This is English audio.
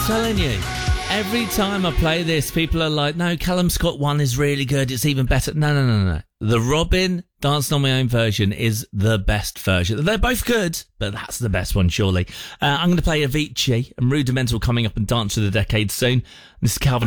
telling you, every time I play this, people are like, no, Callum Scott 1 is really good. It's even better. No. The Robin Dancing on My Own version is the best version. They're both good, but that's the best one, surely. I'm going to play Avicii and Rudimental coming up and Dance of the Decade soon. This is Calvin